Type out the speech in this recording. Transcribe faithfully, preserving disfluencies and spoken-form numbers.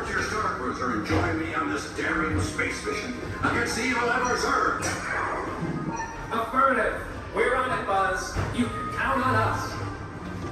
report your Star Cruiser and join me on this daring space mission against the evil Emperor's Earth. Affirmative. We're on it, Buzz. You can count on us.